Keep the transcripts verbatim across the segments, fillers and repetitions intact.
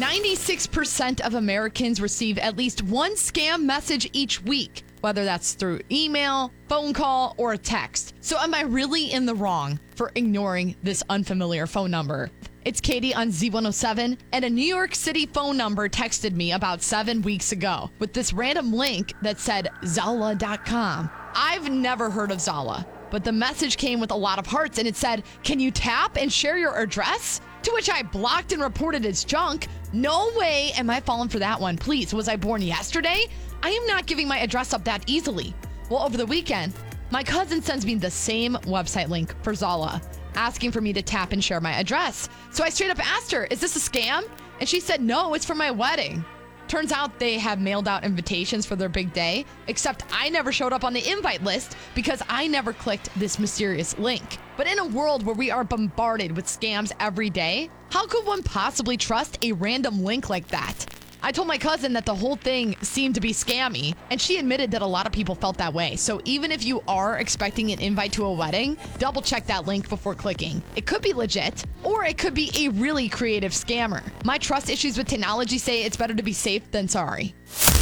ninety-six percent of Americans receive at least one scam message each week, whether that's through email, phone call, or a text. So am I really in the wrong for ignoring this unfamiliar phone number? It's Katie on Z one oh seven, and a New York City phone number texted me about seven weeks ago with this random link that said Zala dot com. I've never heard of Zala, but the message came with a lot of hearts, and it said, "Can you tap and share your address?" To which I blocked and reported as junk. No way am I falling for that one. Please, was I born yesterday? I am not giving my address up that easily. Well, over the weekend, my cousin sends me the same website link for Zala, asking for me to tap and share my address. So I straight up asked her, "Is this a scam?" And she said, "No, it's for my wedding." Turns out they have mailed out invitations for their big day, except I never showed up on the invite list because I never clicked this mysterious link. But in a world where we are bombarded with scams every day, how could one possibly trust a random link like that? I told my cousin that the whole thing seemed to be scammy, and she admitted that a lot of people felt that way. So even if you are expecting an invite to a wedding, double check that link before clicking. It could be legit, or it could be a really creative scammer. My trust issues with technology say it's better to be safe than sorry.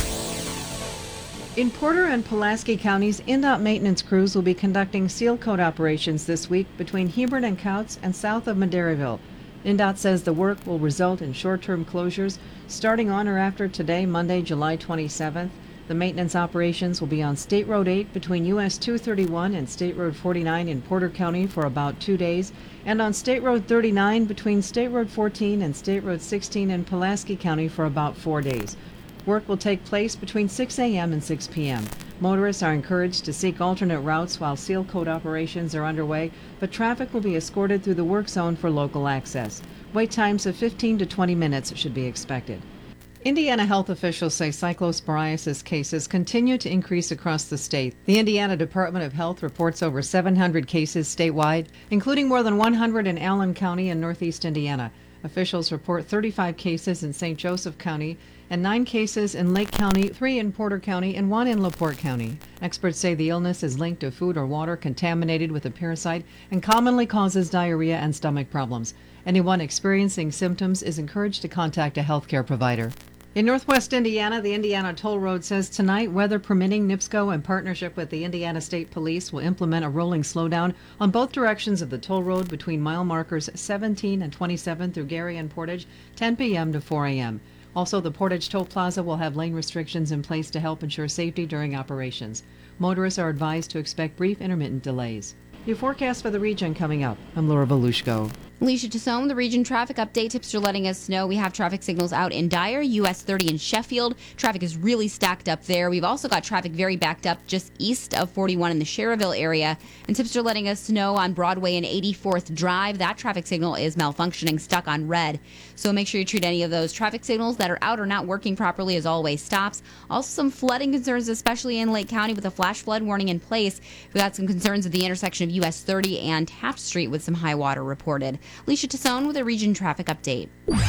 In Porter and Pulaski counties, I N D O T maintenance crews will be conducting seal coat operations this week between Hebron and Couts and south of Madeiraville. I N D O T says the work will result in short-term closures starting on or after today, Monday, July twenty-seventh. The maintenance operations will be on State Road eight between U S two thirty-one and State Road forty-nine in Porter County for about two days, and on State Road thirty-nine between State Road fourteen and State Road sixteen in Pulaski County for about four days. Work will take place between six a.m. and six p.m. Motorists are encouraged to seek alternate routes while seal coat operations are underway, but traffic will be escorted through the work zone for local access. Wait times of fifteen to twenty minutes should be expected. Indiana health officials say cyclosporiasis cases continue to increase across the state. The Indiana Department of Health reports over seven hundred cases statewide, including more than one hundred in Allen County and Northeast Indiana. Officials report thirty-five cases in Saint Joseph County and nine cases in Lake County, three in Porter County, and one in LaPorte County. Experts say the illness is linked to food or water contaminated with a parasite and commonly causes diarrhea and stomach problems. Anyone experiencing symptoms is encouraged to contact a healthcare provider. In Northwest Indiana, the Indiana Toll Road says tonight, weather permitting, NIPSCO, in partnership with the Indiana State Police, will implement a rolling slowdown on both directions of the toll road between mile markers seventeen and twenty-seven through Gary and Portage, ten p.m. to four a.m. Also, the Portage Toll Plaza will have lane restrictions in place to help ensure safety during operations. Motorists are advised to expect brief intermittent delays. Your forecast for the region coming up. I'm Laura Belushko. Alicia Tassone, the region traffic update. Tips are letting us know we have traffic signals out in Dyer, U S thirty in Sheffield. Traffic is really stacked up there. We've also got traffic very backed up just east of forty-one in the Cherville area. And tips are letting us know on Broadway and eighty-fourth Drive, that traffic signal is malfunctioning, stuck on red. So make sure you treat any of those traffic signals that are out or not working properly as always stops. Also some flooding concerns, especially in Lake County with a flash flood warning in place. We've got some concerns at the intersection of U S thirty and Taft Street with some high water reported. Alicia Tassone with a region traffic update.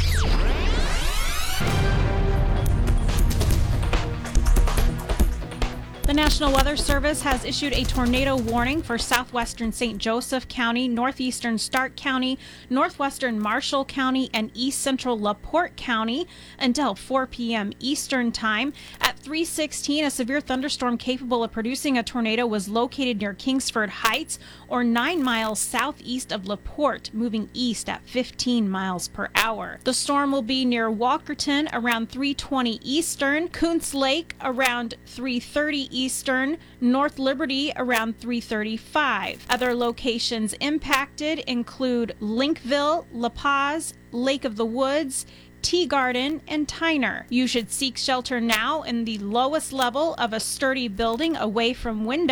The National Weather Service has issued a tornado warning for southwestern Saint Joseph County, northeastern Stark County, northwestern Marshall County, and east central LaPorte County until four p.m. Eastern Time. At three sixteen, a severe thunderstorm capable of producing a tornado was located near Kingsford Heights, or nine miles southeast of LaPorte, moving east at fifteen miles per hour. The storm will be near Walkerton around three twenty Eastern, Kuntz Lake around three thirty Eastern, North Liberty around three thirty-five. Other locations impacted include Linkville, La Paz, Lake of the Woods, Tea Garden, and Tyner. You should seek shelter now in the lowest level of a sturdy building away from windows.